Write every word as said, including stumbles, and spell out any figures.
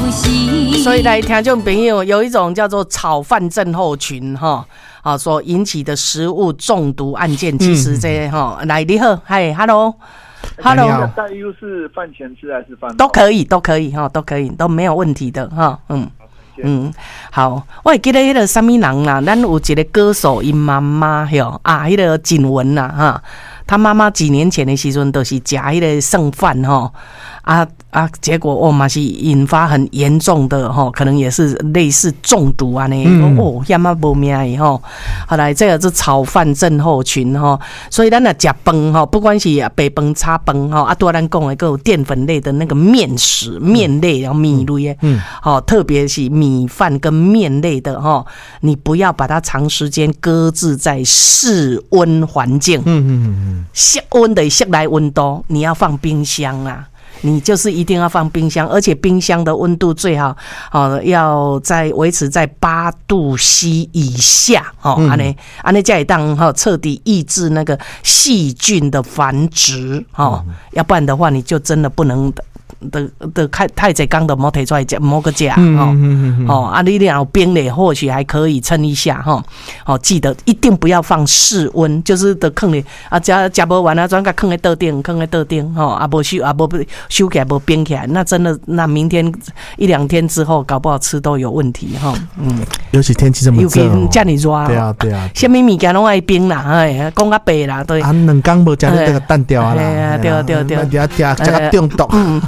所以来听众朋友，有一种叫做炒饭症候群哈，啊所引起的食物中毒案件，其实这哈、嗯、来你好，嗨 ，hello，hello， 带 U 是饭前吃还是饭后？ 都可以，都可以哈，都可以，都没有问题的哈，嗯。嗯，好，我会记得迄个什么人啦，咱有一个歌手，因妈妈哟啊，迄、那个景文啦哈，他妈妈几年前的时阵都是食迄个剩饭哈，啊啊，结果哦嘛是引发很严重的哈，可能也是类似中毒啊呢，嗯、哦，要么无命的吼，后来这个是炒饭症候群哈，所以咱若食饭哈，不管是白饭、炒饭哈，啊，多咱讲的各有淀粉类的那个面食、面类然后米类，嗯，好，特别是米。米饭跟面类的哈，你不要把它长时间搁置在室温环境。嗯嗯嗯，室温的室内温度，你要放冰箱啊。你就是一定要放冰箱，而且冰箱的温度最好，哦，要在维持在八度 C 以下，哦，安尼安尼才会当哈彻底抑制那个细菌的繁殖，哦，嗯、要不然的话你就真的不能的的太太济缸的莫提出来食，莫个食，哦哦，啊你若有冰嘞，或许还可以撑一下，哈，哦，记得一定不要放室温，就是的放咧啊，食食无完啊，转甲放咧桌顶，放咧桌顶，吼，啊无收啊无收起来无冰起来，那真的那明天一两天之后，搞不好吃都有问题，哈，嗯， 尤其天气这么热，尤其这么热， 对啊对啊， 什么物件拢爱冰啦，哎，讲较白啦，对， 啊，两天无食你这个蛋条啊啦， 对对对， 食食食个中毒。 嗯，